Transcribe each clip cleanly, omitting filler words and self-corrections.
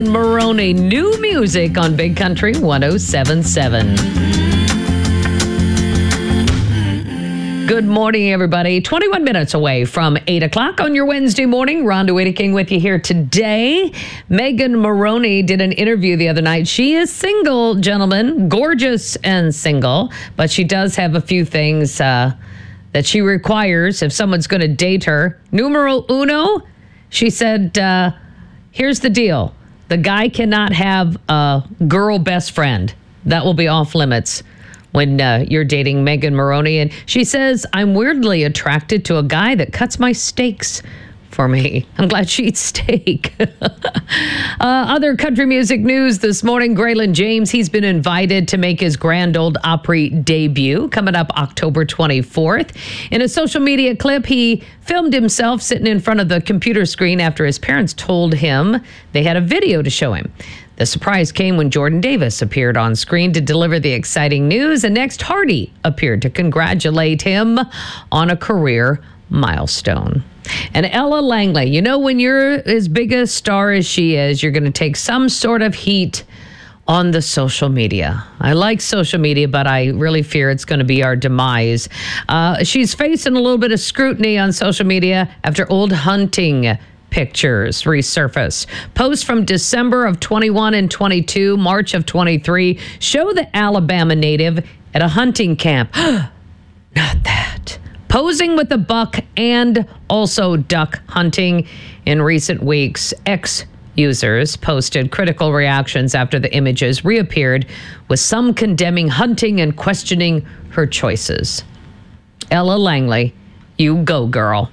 Maroney, new music on Big Country 107.7. Good morning, everybody. 21 minutes away from 8 o'clock on your Wednesday morning. Rhonda Whitaking with you here today. Megan Maroney did an interview the other night. She is single, gentlemen, gorgeous and single, but she does have a few things that she requires if someone's going to date her. Numero uno, she said, here's the deal. The guy cannot have a girl best friend. That will be off limits when you're dating Megan Maroney. And she says, I'm weirdly attracted to a guy that cuts my steaks for me. I'm glad she eats steak. Other country music news this morning, Graylin James, he's been invited to make his Grand Ole Opry debut coming up October 24th. In a social media clip, he filmed himself sitting in front of the computer screen after his parents told him they had a video to show him. The surprise came when Jordan Davis appeared on screen to deliver the exciting news, and next Hardy appeared to congratulate him on a career milestone. And Ella Langley, you know, when you're as big a star as she is, you're going to take some sort of heat on the social media. I like social media, but I really fear it's going to be our demise. She's facing a little bit of scrutiny on social media after old hunting pictures resurface. Posts from December of 21 and 22, March of 23 show the Alabama native at a hunting camp. Not that. Posing with a buck and also duck hunting in recent weeks. Ex-users posted critical reactions after the images reappeared, with some condemning hunting and questioning her choices. Ella Langley, you go, girl.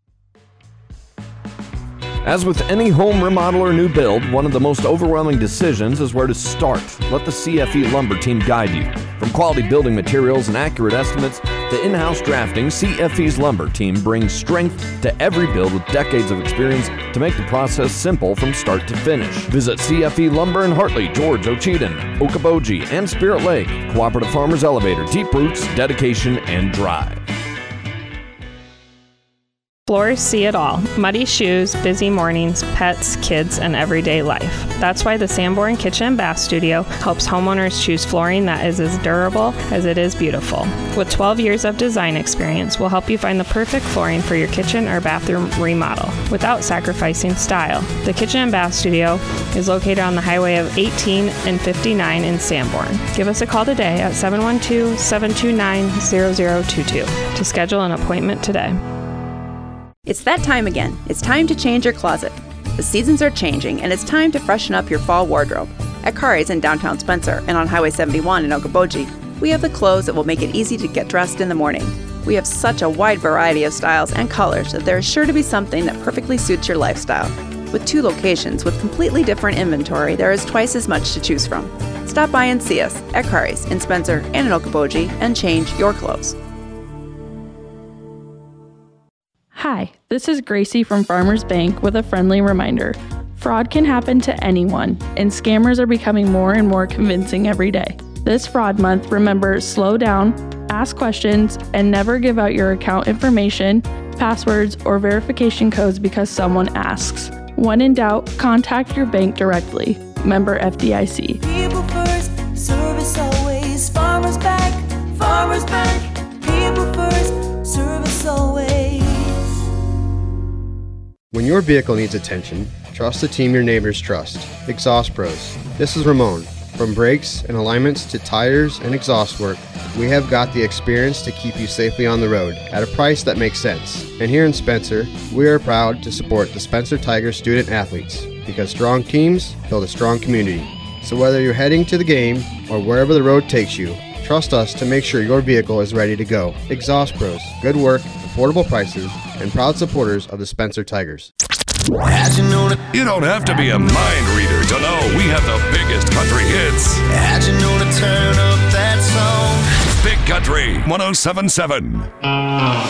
As with any home remodel or new build, one of the most overwhelming decisions is where to start. Let the CFE Lumber team guide you. From quality building materials and accurate estimates to in-house drafting, CFE's Lumber team brings strength to every build with decades of experience to make the process simple from start to finish. Visit CFE Lumber in Hartley, George, Ocheyedan, Okoboji, and Spirit Lake. Cooperative Farmers Elevator, deep roots, dedication, and drive. Floors see it all. Muddy shoes, busy mornings, pets, kids, and everyday life. That's why the Sanborn Kitchen and Bath Studio helps homeowners choose flooring that is as durable as it is beautiful. With 12 years of design experience, we'll help you find the perfect flooring for your kitchen or bathroom remodel without sacrificing style. The Kitchen and Bath Studio is located on the highway of 18 and 59 in Sanborn. Give us a call today at 712-729-0022 to schedule an appointment today. It's that time again. It's time to change your closet. The seasons are changing, and it's time to freshen up your fall wardrobe. At Kari's in downtown Spencer and on Highway 71 in Okoboji, we have the clothes that will make it easy to get dressed in the morning. We have such a wide variety of styles and colors that there is sure to be something that perfectly suits your lifestyle. With 2 locations with completely different inventory, there is twice as much to choose from. Stop by and see us at Kari's in Spencer and in Okoboji and change your clothes. Hi, this is Gracie from Farmers Bank with a friendly reminder. Fraud can happen to anyone, and scammers are becoming more and more convincing every day. This fraud month, remember, slow down, ask questions, and never give out your account information, passwords, or verification codes because someone asks. When in doubt, contact your bank directly. Member FDIC. People first, service always. Farmers Bank, Farmers Bank. People first, service always. When your vehicle needs attention, trust the team your neighbors trust. Exhaust Pros. This is Ramon. From brakes and alignments to tires and exhaust work, we have got the experience to keep you safely on the road at a price that makes sense. And here in Spencer, we are proud to support the Spencer Tigers student athletes because strong teams build a strong community. So whether you're heading to the game or wherever the road takes you, trust us to make sure your vehicle is ready to go. Exhaust Pros. Good work, affordable prices, and proud supporters of the Spencer Tigers. You don't have to be a mind reader to know we have the biggest country hits. How'd you know to turn up that song? Big Country 107.7.